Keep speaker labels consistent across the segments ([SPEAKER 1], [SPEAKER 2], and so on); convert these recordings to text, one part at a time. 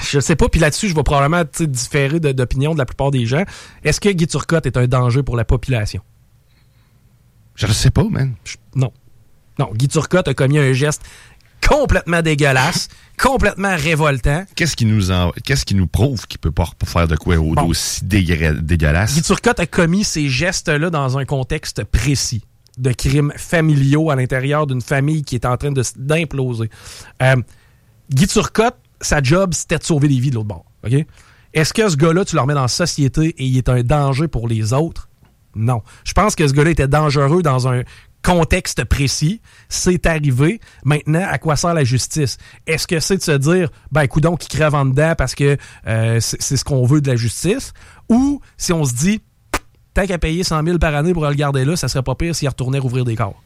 [SPEAKER 1] Je sais pas, puis là-dessus, je vais probablement différer d'opinion de la plupart des gens. Est-ce que Guy Turcotte est un danger pour la population?
[SPEAKER 2] Je le sais pas, man.
[SPEAKER 1] Non. Non, Guy Turcotte a commis un geste complètement dégueulasse, complètement révoltant.
[SPEAKER 2] Qu'est-ce qui nous prouve qu'il peut pas faire de quoi d'aussi dégueulasse?
[SPEAKER 1] Guy Turcotte a commis ces gestes-là dans un contexte précis de crimes familiaux à l'intérieur d'une famille qui est en train d'imploser. Guy Turcotte, sa job, c'était de sauver des vies de l'autre bord. Okay? Est-ce que ce gars-là, tu le remets dans la société et il est un danger pour les autres? Non. Je pense que ce gars-là était dangereux dans un contexte précis. C'est arrivé. Maintenant, à quoi sert la justice? Est-ce que c'est de se dire, coudonc qui crève en dedans parce que c'est ce qu'on veut de la justice? Ou si on se dit, tant qu'à payer 100 000 par année pour le garder là, ça serait pas pire s'il retournait rouvrir des corps.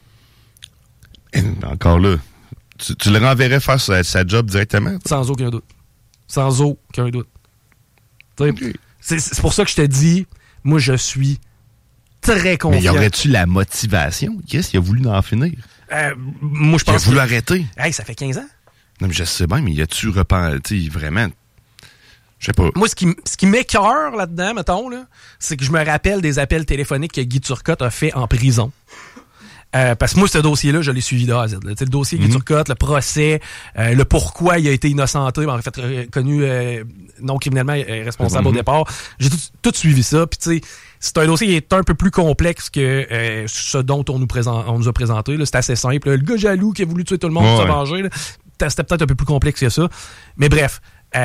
[SPEAKER 2] Encore là, tu le renverrais faire sa job directement?
[SPEAKER 1] Sans aucun doute. Sans aucun doute. Okay. C'est pour ça que je te dis, moi, je suis très confiant.
[SPEAKER 2] Mais y aurait-tu la motivation? Qu'est-ce qu'il a voulu en finir?
[SPEAKER 1] Moi, je pense
[SPEAKER 2] qu'il a voulu arrêter.
[SPEAKER 1] Hey, ça fait 15 ans.
[SPEAKER 2] Non, mais je sais bien, mais y a-tu repenti vraiment? Je sais pas.
[SPEAKER 1] Moi, ce qui m'écœure là-dedans, mettons, là, c'est que je me rappelle des appels téléphoniques que Guy Turcotte a fait en prison. Parce que moi, ce dossier-là, je l'ai suivi de A à Z. Le dossier Guy Turcotte, le procès, le pourquoi il a été innocenté, en fait, reconnu non criminellement responsable au départ. J'ai tout suivi ça. Puis, tu sais, c'est un dossier qui est un peu plus complexe que ce dont on nous a présenté. Là. C'est assez simple. Là. Le gars jaloux qui a voulu tuer tout le monde pour se venger, c'était peut-être un peu plus complexe que ça. Mais bref,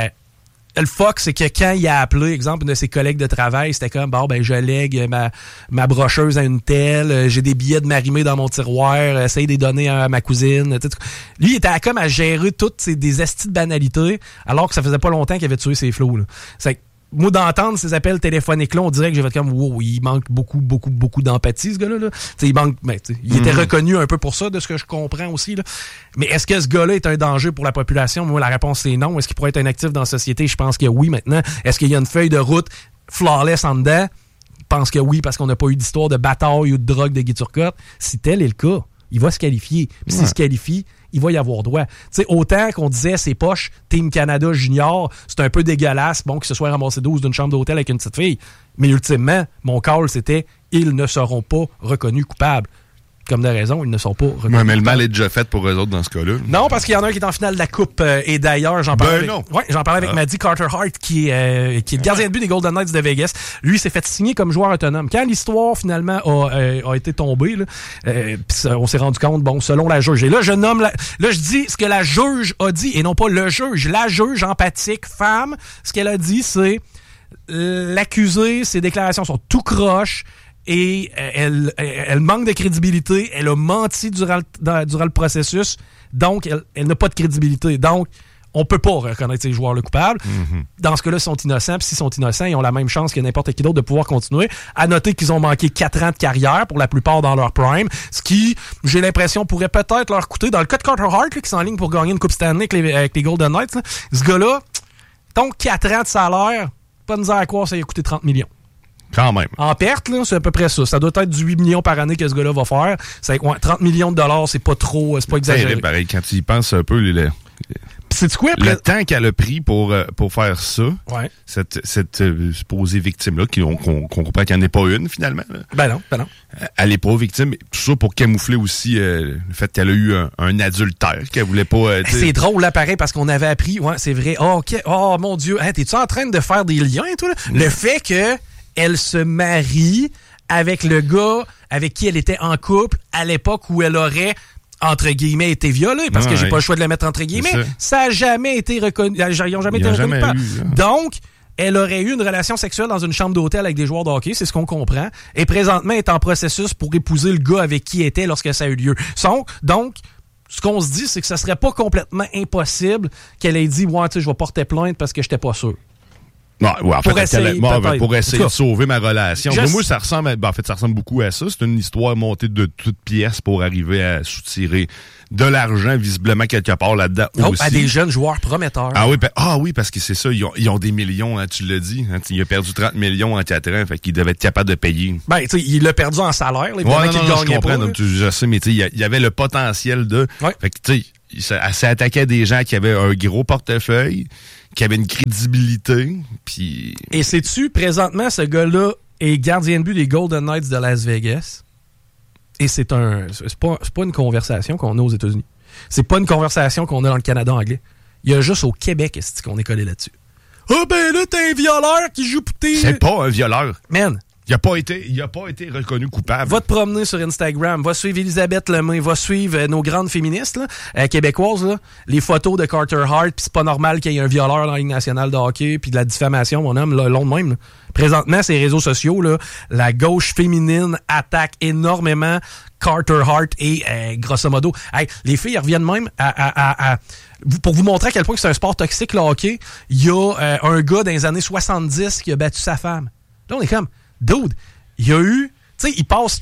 [SPEAKER 1] le fuck, c'est que quand il a appelé, exemple, une de ses collègues de travail, c'était comme, je lègue ma brocheuse à une telle, j'ai des billets de Marimé dans mon tiroir, essaye de les donner à ma cousine. Lui, il était comme à gérer toutes des astis de banalités, alors que ça faisait pas longtemps qu'il avait tué ses flots. Là. C'est que, moi, d'entendre ces appels téléphoniques-là, on dirait que j'ai fait comme, wow, il manque beaucoup, beaucoup, beaucoup d'empathie, ce gars-là. Là. Il manque, il était reconnu un peu pour ça, de ce que je comprends aussi. Là. Mais est-ce que ce gars-là est un danger pour la population? Moi, la réponse, c'est non. Est-ce qu'il pourrait être un actif dans la société? Je pense que oui, maintenant. Est-ce qu'il y a une feuille de route flawless en dedans? Je pense que oui, parce qu'on n'a pas eu d'histoire de bataille ou de drogue de Guy Turcotte. Si tel est le cas, il va se qualifier. Puis s'il se qualifie, il va y avoir droit. Tu sais, autant qu'on disait ses poches, Team Canada Junior, c'est un peu dégueulasse, qu'il se soit ramassé 12 d'une chambre d'hôtel avec une petite fille. Mais ultimement, mon call, c'était ils ne seront pas reconnus coupables. Comme de raison, ils ne sont pas reconnus.
[SPEAKER 2] Ouais, mais le mal est déjà fait pour eux autres dans ce cas-là.
[SPEAKER 1] Non, parce qu'il y en a un qui est en finale de la Coupe. Et d'ailleurs, j'en parlais avec Maddie Carter-Hart, qui est le gardien de but des Golden Knights de Vegas. Lui, il s'est fait signer comme joueur autonome. Quand l'histoire, finalement, a été tombée, on s'est rendu compte, selon la juge. Et là, je dis ce que la juge a dit, et non pas le juge. La juge empathique, femme, ce qu'elle a dit, c'est l'accusé, ses déclarations sont tout croche. Et elle manque de crédibilité. Elle a menti durant le processus. Donc, elle n'a pas de crédibilité. Donc, on peut pas reconnaître ces joueurs-là coupables. Dans ce cas-là, ils sont innocents. Puis s'ils sont innocents, ils ont la même chance que n'importe qui d'autre de pouvoir continuer. À noter qu'ils ont manqué 4 ans de carrière, pour la plupart dans leur prime. Ce qui, j'ai l'impression, pourrait peut-être leur coûter. Dans le cas de Carter Hart, qui s'enligne pour gagner une Coupe Stanley avec les Golden Knights, là, ce gars-là, donc 4 ans de salaire, pas de misère à croire, ça lui a coûté 30 millions.
[SPEAKER 2] Quand même.
[SPEAKER 1] En perte, là, c'est à peu près ça. Ça doit être du 8 millions par année que ce gars-là va faire. C'est 30 millions de dollars, c'est pas trop, c'est pas exagéré.
[SPEAKER 2] Pareil, quand tu y penses un peu,
[SPEAKER 1] c'est quoi,
[SPEAKER 2] le temps qu'elle a pris pour faire ça, cette supposée victime-là, qu'on comprend qu'il n'y en ait pas une, finalement. Là.
[SPEAKER 1] Ben non.
[SPEAKER 2] Elle n'est pas victime, tout ça pour camoufler aussi le fait qu'elle a eu un adultère, qu'elle voulait pas...
[SPEAKER 1] c'est drôle, là, pareil, parce qu'on avait appris, c'est vrai, mon Dieu, t'es-tu en train de faire des liens, toi, là? Le fait que elle se marie avec le gars avec qui elle était en couple à l'époque où elle aurait, entre guillemets, été violée, parce que j'ai pas le choix de la mettre entre guillemets. Ça n'a jamais été reconnu. Ils n'ont jamais été reconnus. Donc, elle aurait eu une relation sexuelle dans une chambre d'hôtel avec des joueurs de hockey, c'est ce qu'on comprend. Et présentement, elle est en processus pour épouser le gars avec qui elle était lorsque ça a eu lieu. Donc, ce qu'on se dit, c'est que ça serait pas complètement impossible qu'elle ait dit, je vais porter plainte parce que j'étais pas sûr.
[SPEAKER 2] Non, en fait, pour essayer de sauver ma relation. Moi, ça ressemble ça ressemble beaucoup à ça. C'est une histoire montée de toutes pièces pour arriver à soutirer de l'argent, visiblement, quelque part là-dedans aussi.
[SPEAKER 1] À des jeunes joueurs prometteurs.
[SPEAKER 2] Oui, parce que c'est ça, ils ont des millions, tu l'as dit. Il a perdu 30 millions en 4 ans, fait qu'il devait être capable de payer.
[SPEAKER 1] Il l'a perdu en salaire, là,
[SPEAKER 2] je comprends, donc, je sais, mais il y avait le potentiel de... Fait que, elle s'est attaquée à des gens qui avaient un gros portefeuille, qui avait une crédibilité. Puis...
[SPEAKER 1] Et sais-tu, présentement, ce gars-là est gardien de but des Golden Knights de Las Vegas. Et c'est pas une conversation qu'on a aux États-Unis. C'est pas une conversation qu'on a dans le Canada anglais. Il y a juste au Québec qu'on est collé là-dessus. Ah ben là, t'es un violeur qui joue pour tes...
[SPEAKER 2] C'est pas un violeur.
[SPEAKER 1] Man.
[SPEAKER 2] Il a pas été reconnu coupable.
[SPEAKER 1] Va te promener sur Instagram, va suivre Elisabeth Lemay, va suivre nos grandes féministes là, québécoises, là, les photos de Carter Hart, puis c'est pas normal qu'il y ait un violeur dans la Ligue nationale de hockey, puis de la diffamation, mon homme, là, long de même. Là. Présentement, ces réseaux sociaux, là, la gauche féminine attaque énormément Carter Hart et grosso modo, hey, les filles elles reviennent même pour vous montrer à quel point que c'est un sport toxique, le hockey. Il y a un gars dans les années 70 qui a battu sa femme. Là, on est comme... Dude, il y a eu... Tu sais, il passe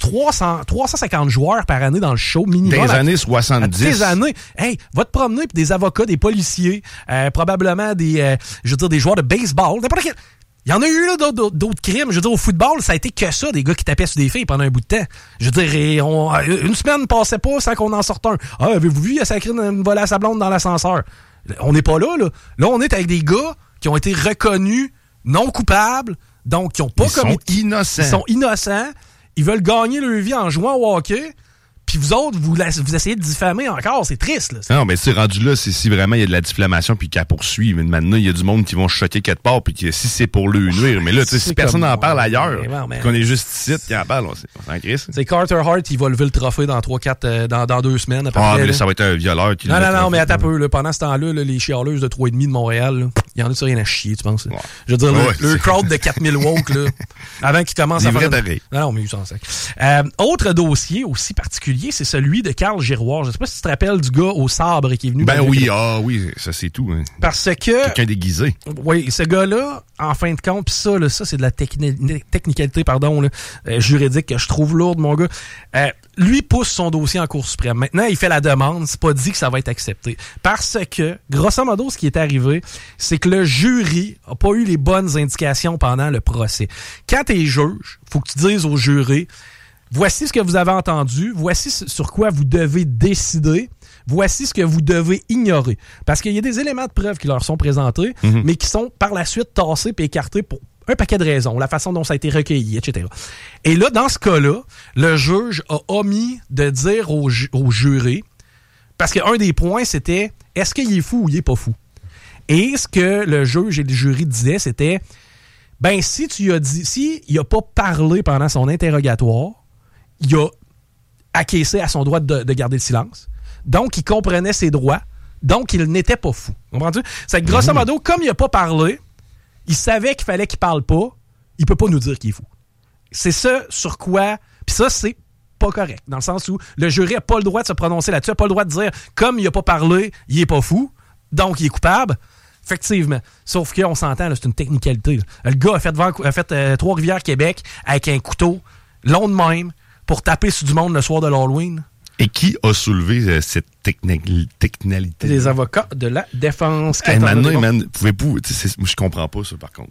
[SPEAKER 1] 350 joueurs par année dans le show minimum.
[SPEAKER 2] Des années 70.
[SPEAKER 1] Des années. Hey, va te promener, puis des avocats, des policiers, probablement des joueurs de baseball, n'importe quel... Il y en a eu là d'autres crimes. Je veux dire, au football, ça a été que ça, des gars qui tapaient sur des filles pendant un bout de temps. Je veux dire, une semaine ne passait pas sans qu'on en sorte un. Ah, avez-vous vu, il a sacré une volée à sa blonde dans l'ascenseur. On n'est pas là, là. Là, on est avec des gars qui ont été reconnus non coupables, donc qui ont pas commis...
[SPEAKER 2] Ils sont
[SPEAKER 1] innocents. Ils veulent gagner leur vie en jouant au hockey. Puis vous autres, vous essayez de diffamer encore. C'est triste, là.
[SPEAKER 2] Non, mais c'est rendu là, c'est si vraiment il y a de la diffamation puis qu'elle poursuit. Mais maintenant, il y a du monde qui vont choquer quelque part puis que si c'est pour le nuire. Mais là, si personne n'en parle ailleurs, qu'on est juste ici qui en parle, on s'en crisse.
[SPEAKER 1] C'est Carter Hart, il va lever le trophée dans 3-4, dans 2 semaines.
[SPEAKER 2] Mais là, ça va être un violeur qui...
[SPEAKER 1] Non, mais attends un peu. Là, pendant ce temps-là, là, les chialeuses de 3,5 de Montréal, là, il y en a sur rien à chier, tu penses? Ouais. Je veux dire, le crowd de 4000 woke, là, avant qu'ils commencent à faire... Non, mais ça en sac. Autre dossier aussi particulier, c'est celui de Carl Giroir. Je sais pas si tu te rappelles du gars au sabre qui est venu...
[SPEAKER 2] Ben oui, ça c'est tout. Hein.
[SPEAKER 1] Parce que...
[SPEAKER 2] Quelqu'un déguisé.
[SPEAKER 1] Oui, ce gars-là, en fin de compte, pis ça, c'est de la technicalité, juridique que je trouve lourde, mon gars. Lui pousse son dossier en Cour suprême. Maintenant, il fait la demande. C'est pas dit que ça va être accepté. Parce que, grosso modo, ce qui est arrivé, c'est que le jury a pas eu les bonnes indications pendant le procès. Quand t'es juge, faut que tu dises au jury... Voici ce que vous avez entendu, voici sur quoi vous devez décider, voici ce que vous devez ignorer. Parce qu'il y a des éléments de preuve qui leur sont présentés, mais qui sont par la suite tassés et écartés pour un paquet de raisons, la façon dont ça a été recueilli, etc. Et là, dans ce cas-là, le juge a omis de dire au jury, parce qu'un des points, c'était, est-ce qu'il est fou ou il est pas fou? Et ce que le juge et le jury disaient, c'était, ben si tu as dit, si il a pas parlé pendant son interrogatoire, il a acquiescé à son droit de garder le silence. Donc, il comprenait ses droits. Donc, il n'était pas fou. Comprends-tu? C'est que, grosso modo, comme il n'a pas parlé, il savait qu'il fallait qu'il parle pas, il peut pas nous dire qu'il est fou. C'est ça sur quoi... Puis ça, c'est pas correct. Dans le sens où le jury n'a pas le droit de se prononcer là-dessus, n'a pas le droit de dire, comme il n'a pas parlé, il est pas fou, donc il est coupable. Effectivement. Sauf qu'on s'entend, là, c'est une technicalité. Là. Le gars a fait Trois-Rivières, Québec, avec un couteau long de même, pour taper sur du monde le soir de l'Halloween.
[SPEAKER 2] Et qui a soulevé cette technicalité?
[SPEAKER 1] Les avocats de la défense.
[SPEAKER 2] Pouvez-vous... Je comprends pas ça, par contre.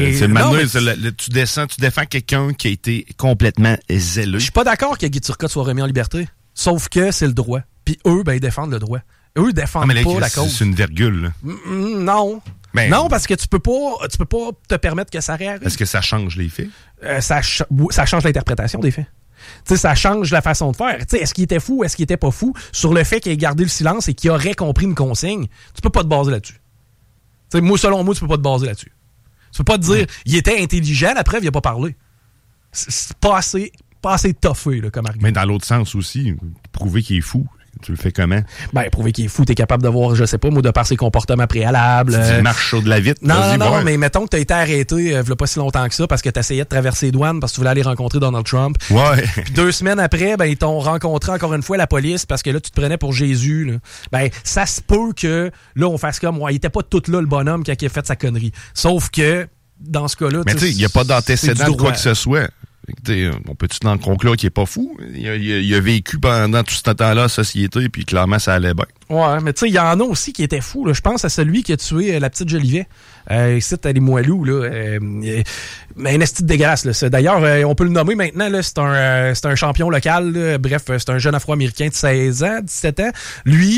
[SPEAKER 2] Tu défends quelqu'un qui a été complètement zéleux. Je
[SPEAKER 1] suis pas d'accord que Guy Turcotte soit remis en liberté. Sauf que c'est le droit. Puis eux, ils défendent le droit. Eux, ils défendent pas la cause.
[SPEAKER 2] C'est une virgule, là.
[SPEAKER 1] Non. Ben, non, parce que tu peux pas te permettre que ça réarrive.
[SPEAKER 2] Est-ce que ça change les faits? Ça
[SPEAKER 1] change l'interprétation des faits. T'sais, ça change la façon de faire. T'sais, est-ce qu'il était fou ou est-ce qu'il était pas fou sur le fait qu'il ait gardé le silence et qu'il aurait compris une consigne? Tu peux pas te baser là-dessus. T'sais, selon moi, tu peux pas te baser là-dessus. Tu peux pas te dire, il était intelligent, la preuve, il a pas parlé. C'est pas assez toughé là, comme argument.
[SPEAKER 2] Mais dans l'autre sens aussi, prouver qu'il est fou. Tu le fais comment?
[SPEAKER 1] Ben, prouver qu'il est fou, t'es capable de voir, je sais pas, moi, de par ses comportements préalables.
[SPEAKER 2] Tu marches sur de la vitre.
[SPEAKER 1] Non, mais mettons que t'as été arrêté il y a pas si longtemps que ça parce que t'essayais de traverser les douanes parce que tu voulais aller rencontrer Donald Trump.
[SPEAKER 2] Ouais.
[SPEAKER 1] Puis 2 semaines après, ben, ils t'ont rencontré encore une fois la police parce que là, tu te prenais pour Jésus, là. Ben, ça se peut que, là, on fasse comme, il était pas tout là, le bonhomme, qui a fait sa connerie. Sauf que, dans ce cas-là,
[SPEAKER 2] mais tu sais, il n'y a pas d'antécédent de quoi que ce soit. On peut-tu en conclure qu'il est pas fou? Il a vécu pendant tout ce temps-là la société, puis clairement, ça allait bien.
[SPEAKER 1] Ouais, mais tu sais, il y en a aussi qui étaient fous. Là. Je pense à celui qui a tué la petite Jolivet. Ici, t'as les Moilous, là. Mais un esti de dégueulasse, là. D'ailleurs, on peut le nommer maintenant, là. C'est un champion local, là. Bref, c'est un jeune Afro-Américain de 16 ans, 17 ans. Lui,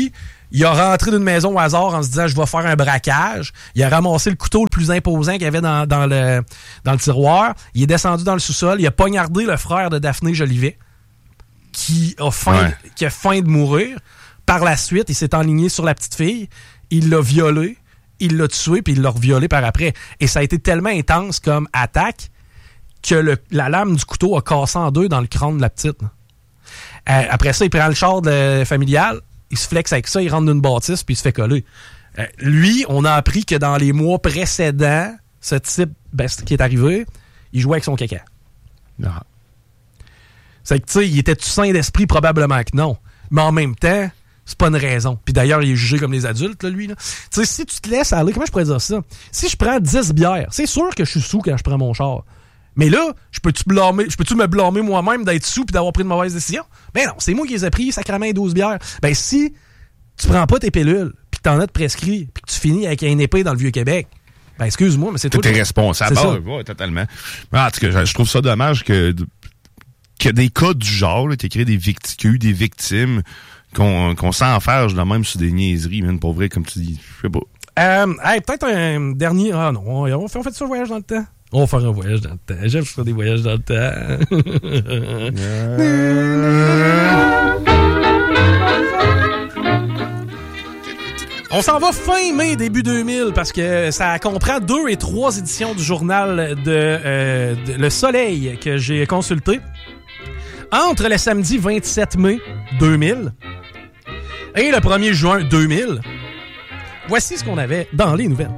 [SPEAKER 1] Il a rentré d'une maison au hasard en se disant « Je vais faire un braquage ». Il a ramassé le couteau le plus imposant qu'il y avait dans le tiroir. Il est descendu dans le sous-sol. Il a poignardé le frère de Daphné Jolivet qui a faim de mourir. Par la suite, il s'est enligné sur la petite fille. Il l'a violée. Il l'a tué puis il l'a reviolée par après. Et ça a été tellement intense comme attaque que la lame du couteau a cassé en deux dans le crâne de la petite. Après ça, il prend le char familial. Il se flexe avec ça, il rentre d'une bâtisse, puis il se fait coller. Lui, on a appris que dans les mois précédents, ce type qui est arrivé, il jouait avec son caca.
[SPEAKER 2] Ah.
[SPEAKER 1] C'est que, tu sais, il était tout sain d'esprit, probablement que non. Mais en même temps, c'est pas une raison. Puis d'ailleurs, il est jugé comme les adultes, là, lui. Tu sais, si tu te laisses aller, comment je pourrais dire ça? Si je prends 10 bières, c'est sûr que je suis sous quand je prends mon char. Mais là, je peux-tu me blâmer moi-même d'être sous et d'avoir pris une mauvaise décision? Ben non, c'est moi qui les ai pris, sacrément 12 bières. Ben si tu prends pas tes pilules, puis que t'en as de prescrit, puis que tu finis avec une épée dans le Vieux-Québec, ben excuse-moi, mais c'est toi.
[SPEAKER 2] T'es responsable. Ouais, totalement. En tout cas, je trouve ça dommage qu'il y a des cas du genre, là, t'écris des victimes, qu'on s'enferge de même sur des niaiseries, même pour vrai, comme tu dis. Je sais pas.
[SPEAKER 1] Peut-être un dernier. Ah non, on fait ça un voyage dans le temps. On va faire un voyage dans le temps. J'aime faire des voyages dans le temps. On s'en va fin mai, début 2000, parce que ça comprend 2 et 3 éditions du journal de Le Soleil que j'ai consulté. Entre le samedi 27 mai 2000 et le 1er juin 2000, voici ce qu'on avait dans les nouvelles.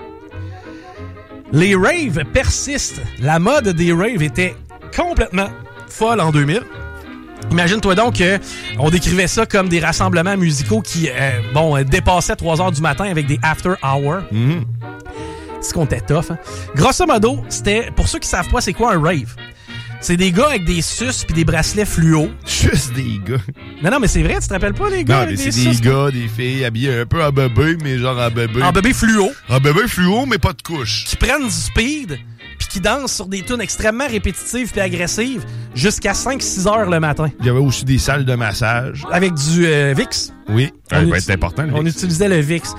[SPEAKER 1] Les raves persistent. La mode des raves était complètement folle en 2000. Imagine-toi donc qu'on décrivait ça comme des rassemblements musicaux qui dépassaient 3 heures du matin avec des after hours.
[SPEAKER 2] Mm-hmm.
[SPEAKER 1] C'est qu'on était tough. Hein? Grosso modo, c'était, pour ceux qui savent pas c'est quoi un rave, c'est des gars avec des suces pis des bracelets fluo.
[SPEAKER 2] Juste des gars.
[SPEAKER 1] Non, mais c'est vrai, tu te rappelles pas, les gars?
[SPEAKER 2] Non, mais c'est des gars, des filles habillés un peu en bébé, mais genre en bébé.
[SPEAKER 1] En bébé fluo.
[SPEAKER 2] En bébé fluo, mais pas de couche.
[SPEAKER 1] Qui prennent du speed puis qui dansent sur des tunes extrêmement répétitives puis agressives jusqu'à 5-6 heures le matin.
[SPEAKER 2] Il y avait aussi des salles de massage.
[SPEAKER 1] Avec du VIX.
[SPEAKER 2] Oui, c'est important.
[SPEAKER 1] On utilisait le VIX.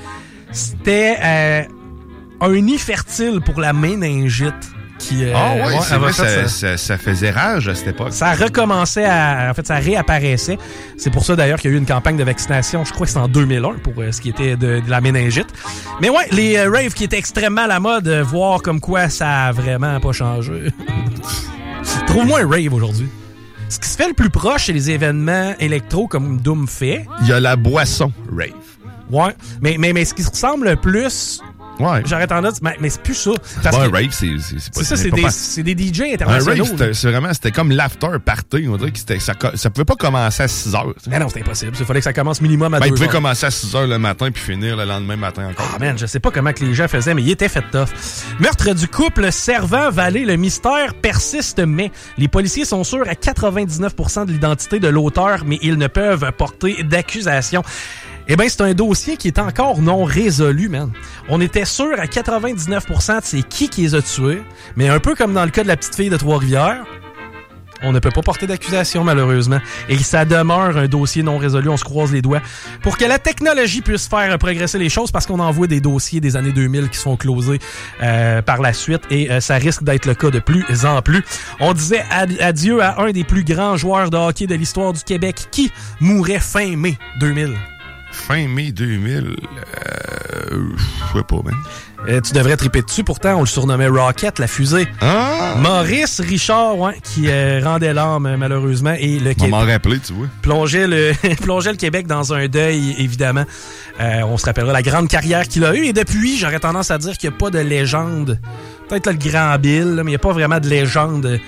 [SPEAKER 1] C'était un nid fertile pour la méningite.
[SPEAKER 2] C'est vrai, ça faisait rage à cette époque.
[SPEAKER 1] Ça recommençait ça réapparaissait. C'est pour ça d'ailleurs qu'il y a eu une campagne de vaccination, je crois que c'est en 2001 pour ce qui était de la méningite. Mais ouais, les raves qui étaient extrêmement à la mode, voir comme quoi ça a vraiment pas changé. Trouve-moi un rave aujourd'hui. Ce qui se fait le plus proche, c'est les événements électro comme Doom fait.
[SPEAKER 2] Il y a la boisson rave.
[SPEAKER 1] Ouais, mais ce qui se ressemble le plus...
[SPEAKER 2] Ouais.
[SPEAKER 1] J'aurais tendance, mais c'est plus ça.
[SPEAKER 2] Un rave, c'est pas
[SPEAKER 1] ça, c'est des DJ internationaux.
[SPEAKER 2] Un rave, c'était comme l'after party. On dirait que ça pouvait pas commencer à 6 heures.
[SPEAKER 1] Mais non, c'était impossible. Il fallait que ça commence minimum à 2 heures.
[SPEAKER 2] Il pouvait commencer à 6 heures le matin puis finir le lendemain matin encore.
[SPEAKER 1] Ah, man, je sais pas comment que les gens faisaient, mais il était fait tough. Meurtre du couple Servant-Vallée, le mystère persiste, mais les policiers sont sûrs à 99% de l'identité de l'auteur, mais ils ne peuvent porter d'accusation. Eh bien, c'est un dossier qui est encore non résolu, man. On était sûr à 99% de c'est qui les a tués, mais un peu comme dans le cas de la petite fille de Trois-Rivières, on ne peut pas porter d'accusation, malheureusement. Et ça demeure un dossier non résolu, on se croise les doigts. Pour que la technologie puisse faire progresser les choses, parce qu'on envoie des dossiers des années 2000 qui sont closés par la suite, et ça risque d'être le cas de plus en plus. On disait adieu à un des plus grands joueurs de hockey de l'histoire du Québec, qui mourrait fin mai 2000.
[SPEAKER 2] Fin mai 2000, je sais pas, man.
[SPEAKER 1] Tu devrais triper dessus, pourtant, on le surnommait Rocket, la fusée.
[SPEAKER 2] Ah!
[SPEAKER 1] Maurice Richard, qui rendait l'âme, malheureusement, et le Québec...
[SPEAKER 2] m'en rappelé, tu vois.
[SPEAKER 1] Plongeait le Québec dans un deuil, évidemment. On se rappellera la grande carrière qu'il a eue, et depuis, j'aurais tendance à dire qu'il n'y a pas de légende. Peut-être là, le Grand Bill, là, mais il n'y a pas vraiment de légende...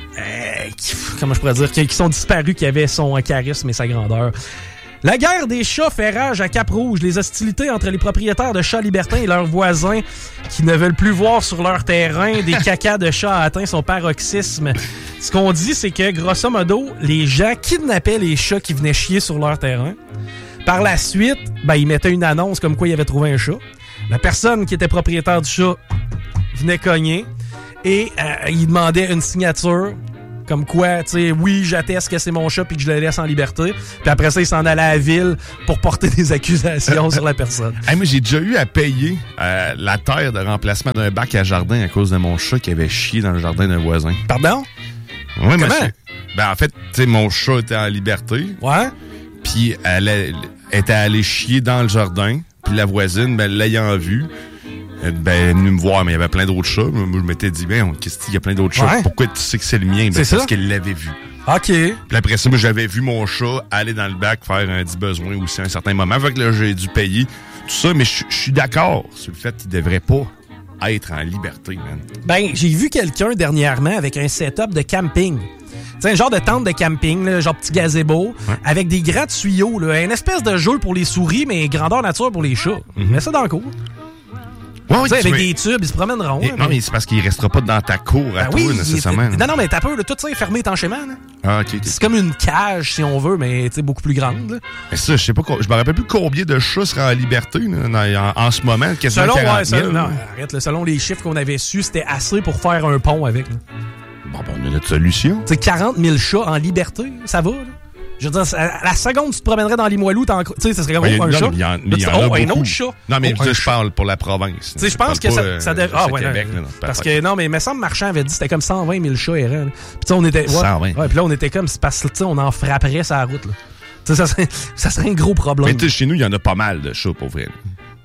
[SPEAKER 1] comment je pourrais dire? Qui sont disparus, qui avaient son charisme et sa grandeur. La guerre des chats fait rage à Cap-Rouge. Les hostilités entre les propriétaires de chats libertins et leurs voisins qui ne veulent plus voir sur leur terrain des cacas de chats atteints son paroxysme. Ce qu'on dit, c'est que, grosso modo, les gens kidnappaient les chats qui venaient chier sur leur terrain. Par la suite, ils mettaient une annonce comme quoi ils avaient trouvé un chat. La personne qui était propriétaire du chat venait cogner et il demandait une signature Comme quoi, tu sais, oui, j'atteste que c'est mon chat puis que je le laisse en liberté. Puis après ça, il s'en allait à la ville pour porter des accusations sur la personne.
[SPEAKER 2] Moi, j'ai déjà eu à payer la terre de remplacement d'un bac à jardin à cause de mon chat qui avait chié dans le jardin d'un voisin.
[SPEAKER 1] Pardon?
[SPEAKER 2] Oui, monsieur. Ben, en fait, tu sais, mon chat était en liberté.
[SPEAKER 1] Ouais.
[SPEAKER 2] Puis elle était allée chier dans le jardin. Puis la voisine, ben, l'ayant vu, ben, elle est venue me voir, mais il y avait plein d'autres chats. Moi, je m'étais dit, ben, qu'est-ce qu'il y a plein d'autres chats? Pourquoi tu sais que c'est le mien? Ben, parce qu'elle l'avait vu.
[SPEAKER 1] OK.
[SPEAKER 2] Puis après ça, moi, j'avais vu mon chat aller dans le bac faire un dit besoin aussi à un certain moment. Fait que là, j'ai dû payer tout ça, mais je suis d'accord sur le fait qu'il devrait pas être en liberté, man.
[SPEAKER 1] Ben, j'ai vu quelqu'un dernièrement avec un setup de camping. C'est un genre de tente de camping, là, genre petit gazebo, avec des grands tuyaux, là, une espèce de jeu pour les souris, mais grandeur nature pour les chats. Mets ça dans le cour.
[SPEAKER 2] Ouais,
[SPEAKER 1] avec des tubes, ils se promèneront.
[SPEAKER 2] Non, mais c'est parce qu'il restera pas dans ta cour à toi, nécessairement.
[SPEAKER 1] Non, mais t'as peur, tout ça est fermé étanchement. Là.
[SPEAKER 2] Ah, OK.
[SPEAKER 1] C'est comme une cage, si on veut, mais beaucoup plus grande. Là.
[SPEAKER 2] Mais ça, je sais pas, je me rappelle plus combien de chats seraient en liberté là, en ce moment, quasiment 40 000.
[SPEAKER 1] Non, arrête, selon les chiffres qu'on avait su, c'était assez pour faire un pont avec. Là.
[SPEAKER 2] Bon, ben, on a notre solution.
[SPEAKER 1] Tu sais, 40 000 chats en liberté, ça va, là. Je veux dire, à la seconde, tu te promènerais dans Limoilou, tu sais, ça serait comme un chat.
[SPEAKER 2] Il y en a
[SPEAKER 1] un autre chat.
[SPEAKER 2] Non, mais je parle pour la province.
[SPEAKER 1] Tu sais, je pense que ça devrait... Ah, ouais, Québec, non, parce que, non, mais il me semble Marchand avait dit que c'était comme 120 000 chats errants. Puis, tu sais, on était...
[SPEAKER 2] 120.
[SPEAKER 1] Ouais, puis là, on était comme... C'est parce que, tu sais, on en frapperait sur la route, là. Tu sais, ça serait un gros problème.
[SPEAKER 2] Mais tu sais, chez nous, il y en a pas mal de chats, pour vrai.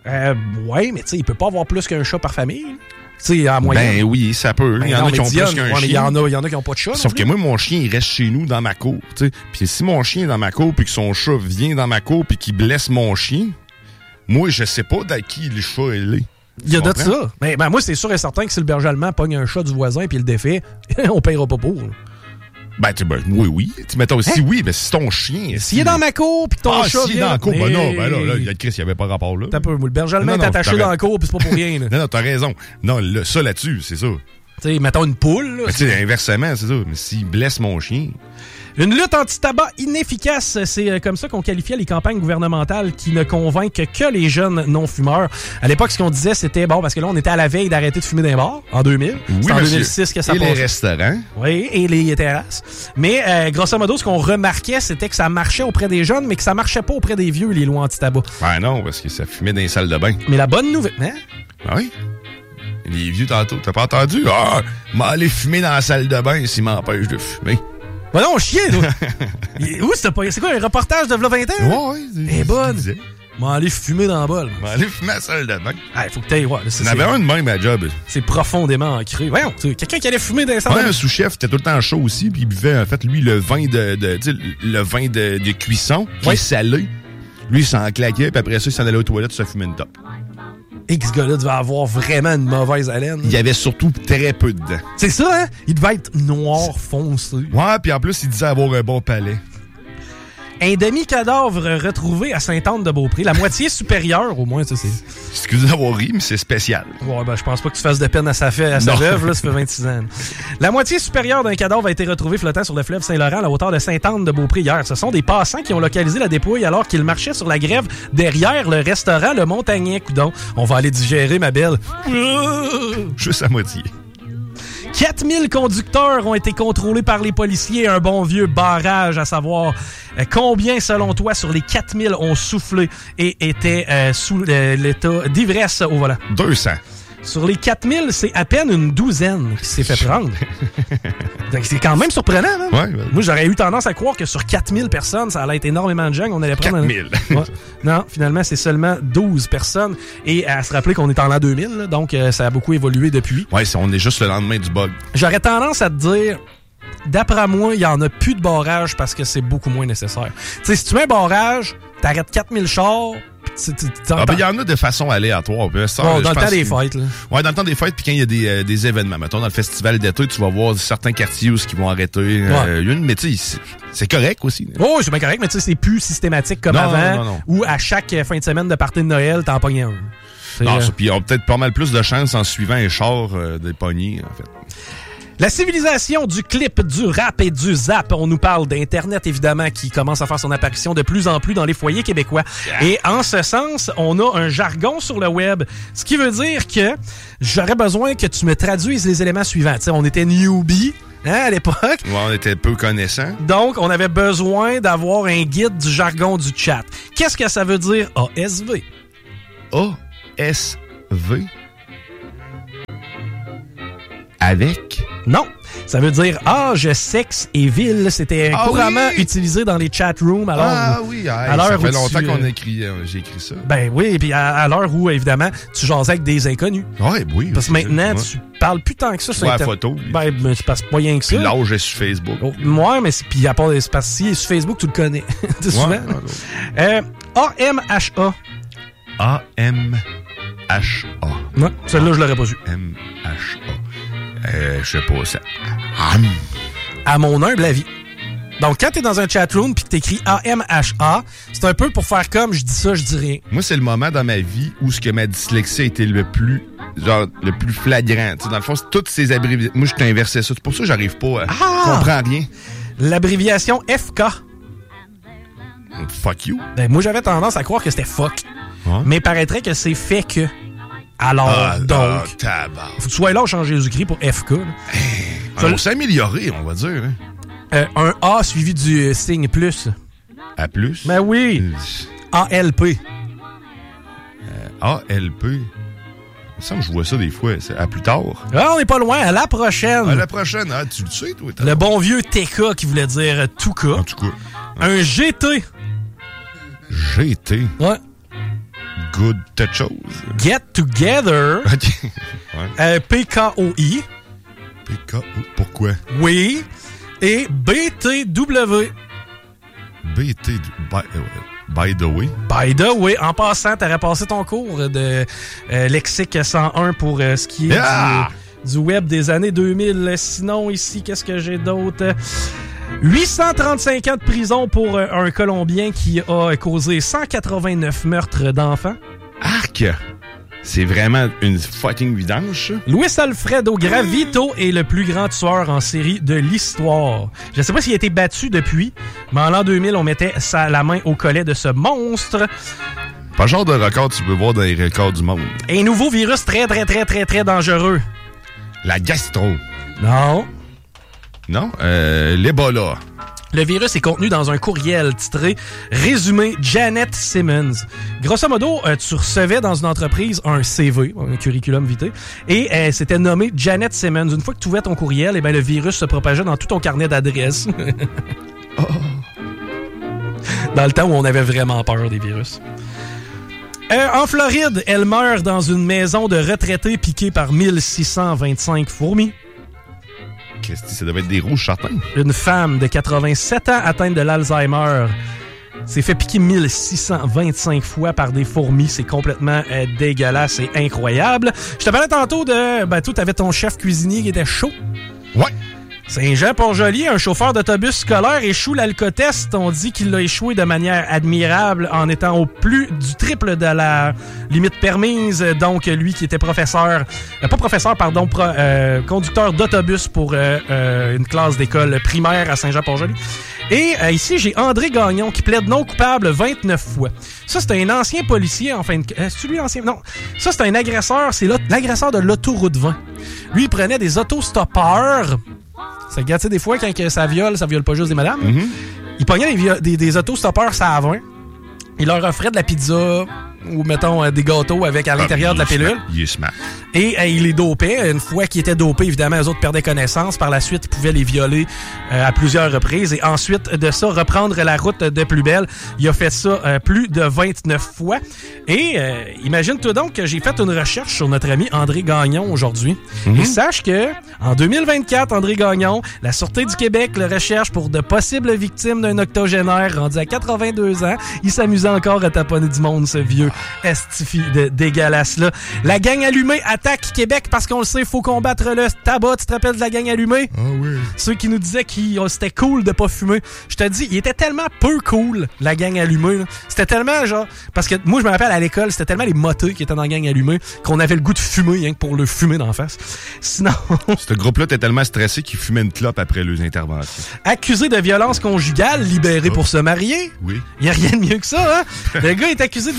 [SPEAKER 1] Ouais, mais tu sais, il peut pas avoir plus qu'un chat par famille. Tu sais, en moyenne.
[SPEAKER 2] Ben oui, ça peut. Il y en a qui ont plus qu'un chien.
[SPEAKER 1] Il y en a qui ont pas de chat.
[SPEAKER 2] Sauf que moi, mon chien, il reste chez nous dans ma cour. T'sais. Puis si mon chien est dans ma cour, puis que son chat vient dans ma cour, puis qu'il blesse mon chien, moi, je sais pas d'à qui le chat est.
[SPEAKER 1] Il y a de ça. Mais ben, moi, c'est sûr et certain que si le berger allemand pogne un chat du voisin puis il le défait, on paiera pas pour.
[SPEAKER 2] Ben, oui. Mettons, si oui, ben, c'est ton chien.
[SPEAKER 1] S'il est dans ma cour puis que ton chat
[SPEAKER 2] s'il est dans la cour, ben non, ben là, il y a Chris, il n'y avait pas rapport là.
[SPEAKER 1] T'as peu, le berger allemand est attaché dans la cour puis c'est pas pour rien. Là.
[SPEAKER 2] Non, t'as raison. Non, ça là-dessus, c'est ça.
[SPEAKER 1] Tu sais, mettons une poule. Là,
[SPEAKER 2] tu sais, inversement, c'est ça. Mais s'il blesse mon chien...
[SPEAKER 1] Une lutte anti-tabac inefficace, c'est comme ça qu'on qualifiait les campagnes gouvernementales qui ne convainquent que les jeunes non-fumeurs. À l'époque, ce qu'on disait, c'était, bon, parce que là, on était à la veille d'arrêter de fumer dans les bars, en 2000.
[SPEAKER 2] Oui,
[SPEAKER 1] c'est en 2006 que ça passait.
[SPEAKER 2] Et les restaurants.
[SPEAKER 1] Oui, et les terrasses. Mais, grosso modo, ce qu'on remarquait, c'était que ça marchait auprès des jeunes, mais que ça marchait pas auprès des vieux, les lois anti-tabac.
[SPEAKER 2] Ben non, parce que ça fumait dans les salles de bain.
[SPEAKER 1] Mais la bonne nouvelle... Hein?
[SPEAKER 2] Ben oui. Les vieux, tantôt, t'as pas entendu? Ah, m'aller fumer dans la salle de bain s'il m'empêche de fumer.
[SPEAKER 1] Ben non, chien, toi! Où c'est pas... C'est quoi, un reportage de 20 ans?
[SPEAKER 2] Ouais,
[SPEAKER 1] c'est bonne. M'en aller fumer dans la bol.
[SPEAKER 2] M'en aller fumer à la salle de bain.
[SPEAKER 1] Ah, faut que t'ailles voir.
[SPEAKER 2] Il y en avait un de même à job.
[SPEAKER 1] C'est profondément ancré. Voyons, quelqu'un qui allait fumer dans les salles de bain.
[SPEAKER 2] Un sous-chef, était tout le temps chaud aussi, puis il buvait, en fait, lui, le vin le vin de cuisson, qui est salé. Lui, il s'en claquait, puis après ça, il s'en allait aux toilettes, ça fumait une top.
[SPEAKER 1] Et que ce gars-là devait avoir vraiment une mauvaise haleine.
[SPEAKER 2] Il y avait surtout très peu dedans.
[SPEAKER 1] C'est ça, hein? Il devait être noir foncé.
[SPEAKER 2] Ouais, puis en plus, il disait avoir un bon palais.
[SPEAKER 1] Un demi-cadavre retrouvé à Sainte-Anne-de-Beaupré. La moitié supérieure, au moins, ça c'est...
[SPEAKER 2] Excusez d'avoir ri, mais c'est spécial.
[SPEAKER 1] Ouais, ben je pense pas que tu fasses de peine à sa veuve, là, ça fait 26 ans. La moitié supérieure d'un cadavre a été retrouvée flottant sur le fleuve Saint-Laurent à la hauteur de Sainte-Anne-de-Beaupré hier. Ce sont des passants qui ont localisé la dépouille alors qu'ils marchaient sur la grève derrière le restaurant Le Montagnier. Coudon, on va aller digérer, ma belle.
[SPEAKER 2] Juste à moitié.
[SPEAKER 1] 4000 conducteurs ont été contrôlés par les policiers. Un bon vieux barrage, à savoir combien, selon toi, sur les 4000 ont soufflé et étaient sous l'état d'ivresse au volant?
[SPEAKER 2] 200.
[SPEAKER 1] Sur les 4000, c'est à peine une douzaine qui s'est fait prendre. Donc, c'est quand même surprenant. Hein?
[SPEAKER 2] Ouais.
[SPEAKER 1] Moi, j'aurais eu tendance à croire que sur 4000 personnes, ça allait être énormément de gens qu'on allait prendre.
[SPEAKER 2] 4000.
[SPEAKER 1] Ouais. Non, finalement, c'est seulement 12 personnes. Et à se rappeler qu'on est en l'an 2000, là, donc ça a beaucoup évolué depuis.
[SPEAKER 2] Ouais, on est juste le lendemain du bug.
[SPEAKER 1] J'aurais tendance à te dire... D'après moi, il n'y en a plus de barrage parce que c'est beaucoup moins nécessaire. Tu sais, si tu mets un barrage, t'arrêtes 4000 chars,
[SPEAKER 2] il y en a de façon aléatoire. Ça,
[SPEAKER 1] dans le temps des fêtes. Là.
[SPEAKER 2] Ouais, dans le temps des fêtes, puis quand il y a des événements. Mettons, dans le festival d'été, tu vas voir certains quartiers où ils vont arrêter une, mais tu sais, c'est correct aussi.
[SPEAKER 1] Oh, c'est bien correct, mais tu sais, c'est plus systématique comme avant, où à chaque fin de semaine de party de Noël, t'en pognes un.
[SPEAKER 2] Non, puis ils ont peut-être pas mal plus de chance en suivant les chars des poignées, en fait.
[SPEAKER 1] La civilisation du clip, du rap et du zap. On nous parle d'Internet, évidemment, qui commence à faire son apparition de plus en plus dans les foyers québécois. Yeah. Et en ce sens, on a un jargon sur le web, ce qui veut dire que j'aurais besoin que tu me traduises les éléments suivants. T'sais, on était newbie à l'époque.
[SPEAKER 2] Ouais, on était peu connaissants.
[SPEAKER 1] Donc, on avait besoin d'avoir un guide du jargon du chat. Qu'est-ce que ça veut dire ASV?
[SPEAKER 2] ASV? Avec?
[SPEAKER 1] Non. Ça veut dire âge, sexe et ville. C'était couramment utilisé dans les chat rooms.
[SPEAKER 2] Ça fait longtemps j'ai écrit ça.
[SPEAKER 1] Ben oui, et puis à l'heure où, évidemment, tu jasais avec des inconnus.
[SPEAKER 2] Oui.
[SPEAKER 1] Parce que maintenant, tu parles plus tant que ça sur
[SPEAKER 2] Internet. La photo.
[SPEAKER 1] Ben, c'est pas rien que ça.
[SPEAKER 2] Puis l'âge est sur Facebook.
[SPEAKER 1] Ouais, mais puis à part, c'est parce que si il est sur Facebook, tu le connais. Souvent. AMHA.
[SPEAKER 2] AMHA.
[SPEAKER 1] Non, celle-là, je l'aurais pas su.
[SPEAKER 2] MHA. Je sais pas ça.
[SPEAKER 1] À mon humble avis. Donc, quand t'es dans un chatroom pis que t'écris AMHA, c'est un peu pour faire comme je dis ça, je dis rien.
[SPEAKER 2] Moi, c'est le moment dans ma vie où ce que ma dyslexie a été le plus flagrant. T'sais, dans le fond, c'est toutes ces abréviations. Moi, je t'inversais ça. C'est pour ça que j'arrive pas à comprendre rien.
[SPEAKER 1] L'abréviation FK.
[SPEAKER 2] Fuck you.
[SPEAKER 1] Ben, moi, j'avais tendance à croire que c'était fuck. Mais il paraîtrait que c'est fait que. Alors, donc, faut que tu sois là au changer Jésus-Christ pour FK.
[SPEAKER 2] On s'est amélioré, on va dire.
[SPEAKER 1] Un A suivi du signe plus.
[SPEAKER 2] A plus?
[SPEAKER 1] Ben oui. ALP.
[SPEAKER 2] ALP. Il me semble que je vois ça des fois. C'est à plus tard.
[SPEAKER 1] On n'est pas loin. À la prochaine.
[SPEAKER 2] À la prochaine. Tu le sais, toi?
[SPEAKER 1] Le bon vieux TK qui voulait dire tout cas.
[SPEAKER 2] En tout cas.
[SPEAKER 1] Un GT.
[SPEAKER 2] GT?
[SPEAKER 1] Ouais.
[SPEAKER 2] Good chose.
[SPEAKER 1] Get Together.
[SPEAKER 2] OK. Ouais.
[SPEAKER 1] PKOI.
[SPEAKER 2] PKO. Pourquoi?
[SPEAKER 1] Oui. Et BTW.
[SPEAKER 2] By the way.
[SPEAKER 1] By the way. En passant, t'aurais passé ton cours de lexique 101 pour ce qui est du web des années 2000. Sinon, ici, qu'est-ce que j'ai d'autre? 835 ans de prison pour un Colombien qui a causé 189 meurtres d'enfants.
[SPEAKER 2] Arc! C'est vraiment une fucking vidange, ça.
[SPEAKER 1] Luis Alfredo Gravito est le plus grand tueur en série de l'histoire. Je sais pas s'il a été battu depuis, mais en l'an 2000, on mettait la main au collet de ce monstre.
[SPEAKER 2] Pas le genre de record tu peux voir dans les records du monde.
[SPEAKER 1] Un nouveau virus très, très, très, très, très dangereux.
[SPEAKER 2] La gastro.
[SPEAKER 1] Non.
[SPEAKER 2] Non, l'Ebola.
[SPEAKER 1] Le virus est contenu dans un courriel titré « Résumé Janet Simmons ». Grosso modo, tu recevais dans une entreprise un CV, un curriculum vitae, et c'était nommé Janet Simmons. Une fois que tu ouvrais ton courriel, le virus se propageait dans tout ton carnet d'adresses. Dans le temps où on avait vraiment peur des virus. En Floride, elle meurt dans une maison de retraités piquée par 1625 fourmis.
[SPEAKER 2] Qu'est-ce que ça devait être des rouges certains?
[SPEAKER 1] Une femme de 87 ans atteinte de l'Alzheimer s'est fait piquer 1625 fois par des fourmis. C'est complètement dégueulasse et incroyable. Je te parlais tantôt de... toi, t'avais ton chef cuisinier qui était chaud.
[SPEAKER 2] Ouais.
[SPEAKER 1] Saint-Jean-Port-Joli, un chauffeur d'autobus scolaire échoue l'alcotest. On dit qu'il l'a échoué de manière admirable en étant au plus du triple de la limite permise. Donc, lui qui était conducteur d'autobus pour une classe d'école primaire à Saint-Jean-Port-Joli. Et ici, j'ai André Gagnon qui plaide non coupable 29 fois. Ça, c'est un ancien policier, enfin... c'est lui ancien? Non. Ça, c'est un agresseur. C'est l'agresseur de l'autoroute 20. Lui, il prenait des autostoppeurs. Ça gâte, des fois, quand ça viole pas juste des madames. Mm-hmm. Il pognait des autostoppeurs ça à 20. Il leur offrait de la pizza ou, mettons, des gâteaux avec à l'intérieur de la pilule.
[SPEAKER 2] Il est smart.
[SPEAKER 1] Et il les dopait. Une fois qu'ils étaient dopés, évidemment, eux autres perdaient connaissance. Par la suite, ils pouvaient les violer à plusieurs reprises. Et ensuite de ça, reprendre la route de plus belle. Il a fait ça plus de 29 fois. Et imagine-toi donc que j'ai fait une recherche sur notre ami André Gagnon aujourd'hui. Mm-hmm. Et sache que en 2024, André Gagnon, la Sûreté du Québec le recherche pour de possibles victimes d'un octogénaire rendu à 82 ans. Il s'amusait encore à taponner du monde, ce vieux estifi de dégueulasse-là. La gang allumée attaque Québec parce qu'on le sait, il faut combattre le tabac. Tu te rappelles de la gang allumée?
[SPEAKER 2] Ah oui.
[SPEAKER 1] Ceux qui nous disaient que c'était cool de pas fumer. Je te dis, il était tellement peu cool, la gang allumée. Là. C'était tellement genre... Parce que moi, je me rappelle à l'école, c'était tellement les motos qui étaient dans la gang allumée qu'on avait le goût de fumer, rien que pour le fumer d'en face. Sinon...
[SPEAKER 2] Ce groupe-là était tellement stressé qu'il fumait une clope après leurs interventions.
[SPEAKER 1] Accusé de violence conjugale, libéré pour se marier.
[SPEAKER 2] Oui.
[SPEAKER 1] Il n'y a rien de mieux que ça, hein? Le gars est accusé de violence conjugale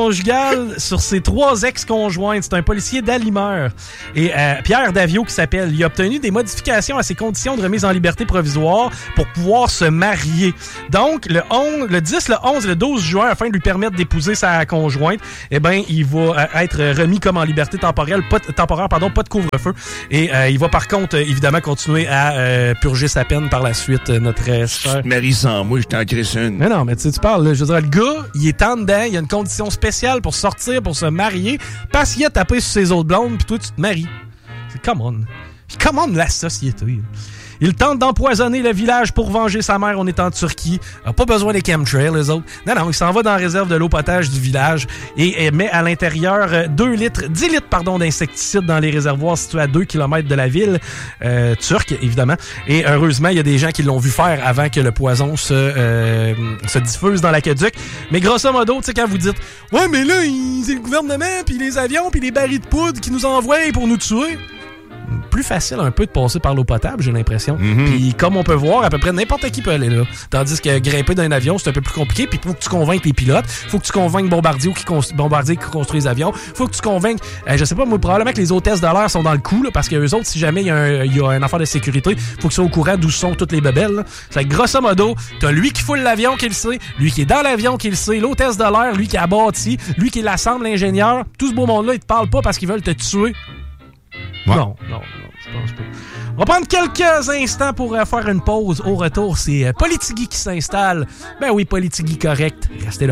[SPEAKER 1] conjugale sur ses 3 ex-conjointes. C'est un policier d'Alimeur. Et Pierre Davio qui s'appelle. Il a obtenu des modifications à ses conditions de remise en liberté provisoire pour pouvoir se marier. Donc, le 10, le 11 et le 12 juin, afin de lui permettre d'épouser sa conjointe, eh ben, il va être remis comme en liberté temporaire, pas de couvre-feu. Et il va par contre, évidemment, continuer à purger sa peine par la suite, notre sœur.
[SPEAKER 2] Marie sans moi, je t'en crisse une.
[SPEAKER 1] Mais non, mais tu parles, là, je veux dire, le gars, il est en dedans, il a une condition spéciale pour sortir, pour se marier, parce qu'il a tapé sur ses autres blondes, puis toi, tu te maries. C'est come on, la société. Il tente d'empoisonner le village pour venger sa mère. On est en Turquie. Il n'a pas besoin des chemtrails, les autres. Non, il s'en va dans la réserve de l'eau potage du village et met à l'intérieur 10 litres d'insecticides dans les réservoirs situés à 2 km de la ville turque, évidemment. Et heureusement, il y a des gens qui l'ont vu faire avant que le poison se diffuse dans l'aqueduc. Mais grosso modo, tu sais, quand vous dites « Ouais, mais là, c'est le gouvernement, puis les avions, puis les barils de poudre qui nous envoient pour nous tuer. » Plus facile un peu de passer par l'eau potable, j'ai l'impression. Puis comme on peut voir, à peu près n'importe qui peut aller là. Tandis que grimper dans un avion, c'est un peu plus compliqué. Puis il faut que tu convainques les pilotes, faut que tu convainques Bombardier qui construit les avions, faut que tu convainques, je sais pas, moi, probablement que les hôtesses de l'air sont dans le coup, là, parce que eux autres, si jamais il y a un affaire de sécurité, faut qu'ils soient au courant d'où sont toutes les bebelles. C'est grosso modo, t'as lui qui foule l'avion qui le sait, lui qui est dans l'avion qui le sait, l'hôtesse de l'air, lui qui a bâti, lui qui l'assemble, l'ingénieur. Tout ce beau monde-là, ils te parlent pas parce qu'ils veulent te tuer. Ouais. Non, je pense pas. On va prendre quelques instants pour faire une pause. Au retour, c'est Politigui qui s'installe. Ben oui, Politigui correct. Restez là.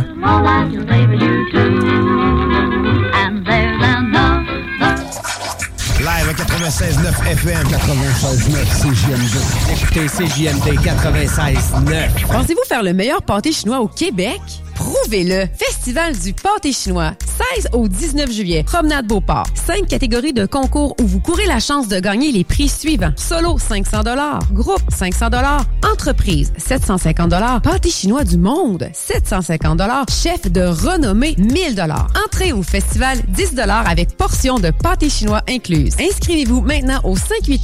[SPEAKER 3] Live à 96.9 FM, 96.9 CJMD. Écoutez CJMD 96.9.
[SPEAKER 4] Pensez-vous faire le meilleur pâté chinois au Québec? Prouvez-le! Festival du pâté chinois, 16 au 19 juillet, Promenade Beauport. 5 catégories de concours où vous courez la chance de gagner les prix suivants. Solo, 500 $. Groupe, 500 $. Entreprise, 750 $. Pâté chinois du monde, 750 $. Chef de renommée, 1000 $. Entrée au festival, 10 $ avec portion de pâté chinois incluse. Inscrivez-vous maintenant au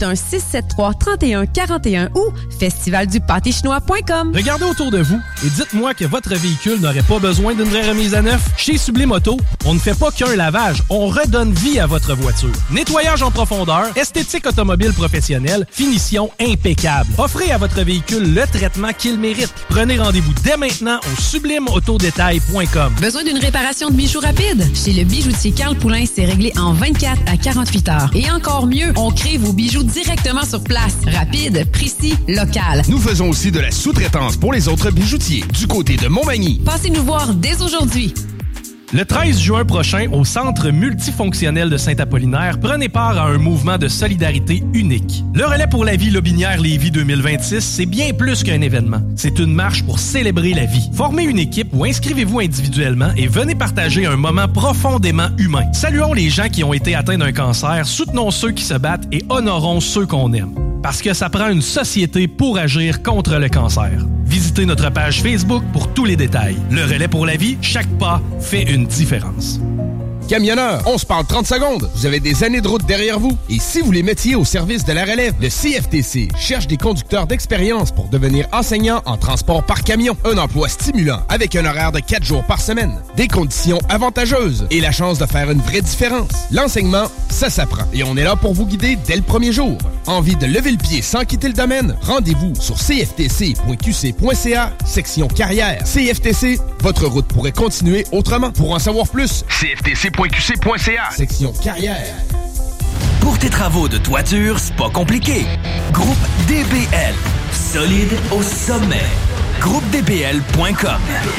[SPEAKER 4] 581-673-3141 ou festivaldupâtéchinois.com.
[SPEAKER 1] Regardez autour de vous et dites-moi que votre véhicule n'aurait pas besoin d'une vraie remise à neuf. Chez Sublime Auto, on ne fait pas qu'un lavage, on redonne vie à votre voiture. Nettoyage en profondeur, esthétique automobile professionnelle, finition impeccable. Offrez à votre véhicule le traitement qu'il mérite. Prenez rendez-vous dès maintenant au sublimeautodétail.com.
[SPEAKER 4] Besoin d'une réparation de bijoux rapide? Chez le bijoutier Carl Poulain, c'est réglé en 24 à 48 heures. Et encore mieux, on crée vos bijoux directement sur place. Rapide, précis, local.
[SPEAKER 3] Nous faisons aussi de la sous-traitance pour les autres bijoutiers du côté de Montmagny.
[SPEAKER 4] Passez nous voir dès aujourd'hui.
[SPEAKER 1] Le 13 juin prochain, au Centre multifonctionnel de Saint-Apollinaire, prenez part à un mouvement de solidarité unique. Le Relais pour la vie Lobinière-Lévis 2026, c'est bien plus qu'un événement. C'est une marche pour célébrer la vie. Formez une équipe ou inscrivez-vous individuellement et venez partager un moment profondément humain. Saluons les gens qui ont été atteints d'un cancer, soutenons ceux qui se battent et honorons ceux qu'on aime. Parce que ça prend une société pour agir contre le cancer. Visitez notre page Facebook pour tous les détails. Le Relais pour la vie, chaque pas fait une différence.
[SPEAKER 3] Camionneur, on se parle 30 secondes. Vous avez des années de route derrière vous. Et si vous les mettiez au service de la relève, le CFTC cherche des conducteurs d'expérience pour devenir enseignant en transport par camion. Un emploi stimulant avec un horaire de 4 jours par semaine. Des conditions avantageuses et la chance de faire une vraie différence. L'enseignement, ça s'apprend. Et on est là pour vous guider dès le premier jour. Envie de lever le pied sans quitter le domaine? Rendez-vous sur cftc.qc.ca, section carrière. CFTC, votre route pourrait continuer autrement. Pour en savoir plus, cftc.qc.ca, section carrière.
[SPEAKER 5] Pour tes travaux de toiture, c'est pas compliqué. Groupe DBL. Solide au sommet. GroupeDBL.com.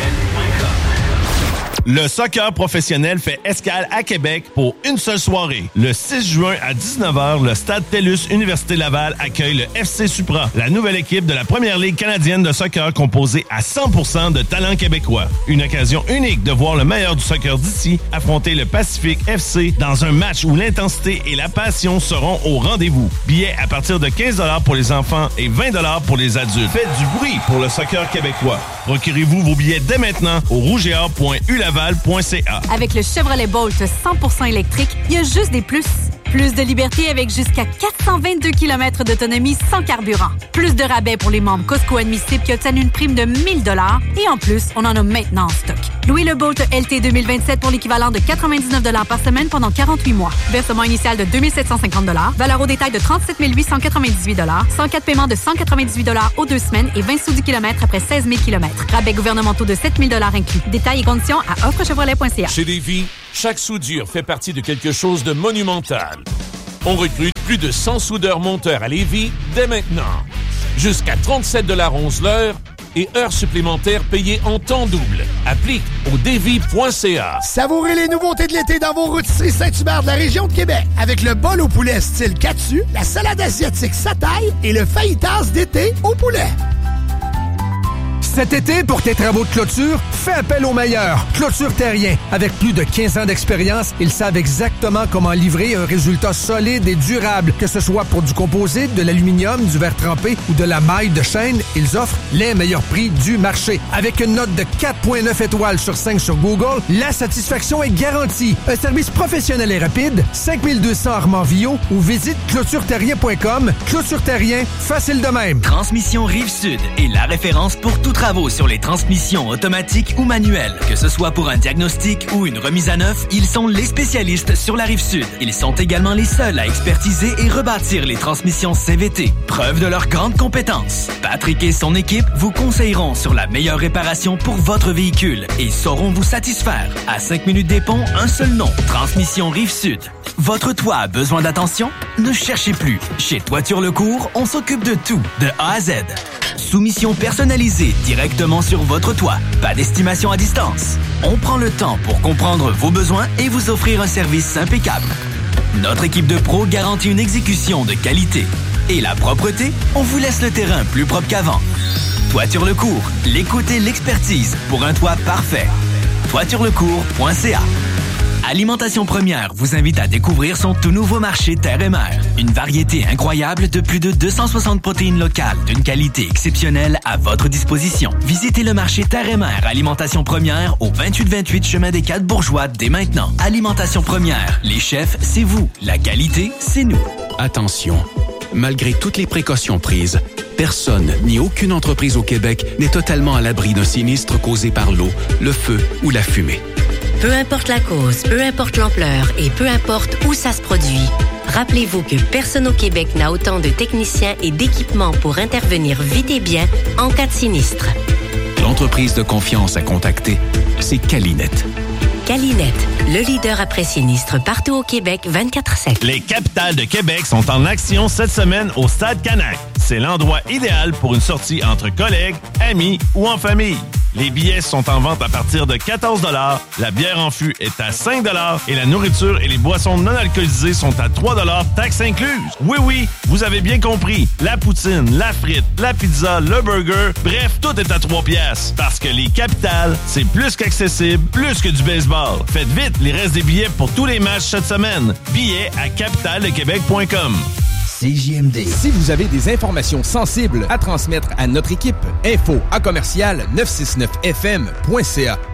[SPEAKER 6] Le soccer professionnel fait escale à Québec pour une seule soirée. Le 6 juin à 19h, le Stade TELUS Université Laval accueille le FC Supra, la nouvelle équipe de la Première Ligue canadienne de soccer composée à 100% de talents québécois. Une occasion unique de voir le meilleur du soccer d'ici affronter le Pacifique FC dans un match où l'intensité et la passion seront au rendez-vous. Billets à partir de 15$ pour les enfants et 20$ pour les adultes. Faites du bruit pour le soccer québécois. Procurez-vous vos billets dès maintenant au rougeor.ulaval.ca.
[SPEAKER 7] Avec le Chevrolet Bolt 100% électrique, il y a juste des plus. Plus de liberté avec jusqu'à 422 km d'autonomie sans carburant. Plus de rabais pour les membres Costco admissibles qui obtiennent une prime de 1 000 $. Et en plus, on en a maintenant en stock. Louez le Bolt LT 2027 pour l'équivalent de 99 $ par semaine pendant 48 mois. Versement initial de 2 750 $. Valeur au détail de 37 898 $. 104 paiements de 198 $ aux 2 semaines et 20 sous du kilomètre après 16 000 km. Rabais gouvernementaux de 7 000 $ inclus. Détails et conditions à offrechevrolet.ca.
[SPEAKER 8] Chez Lévis, chaque soudure fait partie de quelque chose de monumental. On recrute plus de 100 soudeurs-monteurs à Lévis dès maintenant. Jusqu'à 37 $ 11 l'heure et heures supplémentaires payées en temps double. Applique au devis.ca.
[SPEAKER 9] Savourez les nouveautés de l'été dans vos rôtisseries Saint-Hubert de la région de Québec. Avec le bol au poulet style Katsu, la salade asiatique Sataï et le fajitas d'été au poulet.
[SPEAKER 10] Cet été, pour tes travaux de clôture, fais appel aux meilleurs. Clôture Terrien. Avec plus de 15 ans d'expérience, ils savent exactement comment livrer un résultat solide et durable. Que ce soit pour du composite, de l'aluminium, du verre trempé ou de la maille de chaîne, ils offrent les meilleurs prix du marché. Avec une note de 4,9 étoiles sur 5 sur Google, la satisfaction est garantie. Un service professionnel et rapide, 5200 Armand-Villot ou visite clôtureterrien.com. Clôture Terrien, facile de même.
[SPEAKER 5] Transmission Rive-Sud est la référence pour tout travaux sur les transmissions automatiques ou manuelles. Que ce soit pour un diagnostic ou une remise à neuf, ils sont les spécialistes sur la Rive-Sud. Ils sont également les seuls à expertiser et rebâtir les transmissions CVT. Preuve de leur grande compétence. Patrick et son équipe vous conseilleront sur la meilleure réparation pour votre véhicule et sauront vous satisfaire. À 5 minutes des ponts, un seul nom. Transmission Rive-Sud. Votre toit a besoin d'attention? Ne cherchez plus. Chez Toiture Lecourt, on s'occupe de tout, de A à Z. Soumission personnalisée directement sur votre toit. Pas d'estimation à distance. On prend le temps pour comprendre vos besoins et vous offrir un service impeccable. Notre équipe de pros garantit une exécution de qualité. Et la propreté, on vous laisse le terrain plus propre qu'avant. Toiture Lecourt, l'écoute et l'expertise pour un toit parfait. toiturelecourt.ca. Alimentation Première vous invite à découvrir son tout nouveau marché Terre et Mer. Une variété incroyable de plus de 260 protéines locales d'une qualité exceptionnelle à votre disposition. Visitez le marché Terre et Mer Alimentation Première au 2828 chemin des 4 Bourgeois dès maintenant. Alimentation Première, les chefs, c'est vous. La qualité, c'est nous.
[SPEAKER 11] Attention, malgré toutes les précautions prises, personne ni aucune entreprise au Québec n'est totalement à l'abri d'un sinistre causé par l'eau, le feu ou la fumée.
[SPEAKER 12] Peu importe la cause, peu importe l'ampleur et peu importe où ça se produit, rappelez-vous que personne au Québec n'a autant de techniciens et d'équipements pour intervenir vite et bien en cas de sinistre.
[SPEAKER 11] L'entreprise de confiance à contacter, c'est Calinet.
[SPEAKER 12] Calinet, le leader après sinistre partout au Québec 24/7.
[SPEAKER 6] Les capitales de Québec sont en action cette semaine au Stade Canac. C'est l'endroit idéal pour une sortie entre collègues, amis ou en famille. Les billets sont en vente à partir de 14 $, la bière en fût est à 5 $ et la nourriture et les boissons non alcoolisées sont à 3 $, taxes incluses. Oui, vous avez bien compris. La poutine, la frite, la pizza, le burger, bref, tout est à 3 piastres. Parce que les capitales, c'est plus qu'accessible, plus que du baseball. Faites vite, il reste des billets pour tous les matchs cette semaine. Billets à capitaledequebec.com.
[SPEAKER 3] CJMD. Si vous avez des informations sensibles à transmettre à notre équipe, info@969fm.ca